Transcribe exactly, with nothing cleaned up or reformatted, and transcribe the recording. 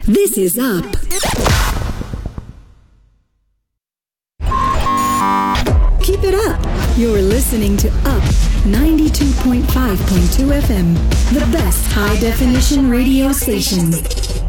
This is Up. Keep it up. You're listening to Up ninety-two point five point two F M, the best high-definition radio station.